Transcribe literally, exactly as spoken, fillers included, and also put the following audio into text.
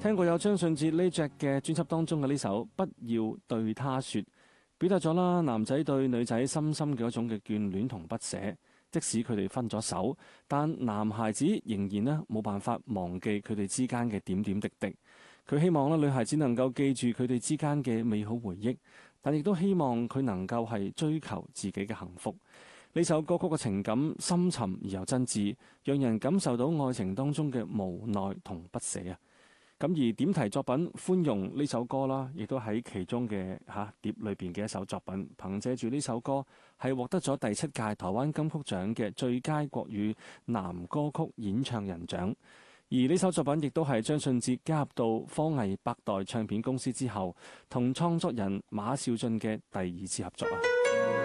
聽過有張信哲呢隻嘅專輯當中嘅呢首《不要對他說》，表達咗啦男仔對女仔深深嘅一種嘅眷戀同不捨。即使佢哋分咗手，但男孩子仍然呢冇辦法忘記佢哋之間嘅點點滴滴。佢希望呢女孩子能夠記住佢哋之間嘅美好回憶，但亦都希望佢能夠係追求自己嘅幸福。呢首歌曲嘅情感深沉而又真摯，讓人感受到愛情當中嘅無奈同不捨啊！咁而點題作品《寬容》呢首歌啦，亦都喺其中嘅嚇碟裏邊嘅一首作品，憑藉住呢首歌係獲得咗第七屆台灣金曲獎嘅最佳國語男歌曲演唱人獎。而呢首作品亦都係張信哲加入到科藝百代唱片公司之後，同創作人馬兆駿嘅第二次合作啊！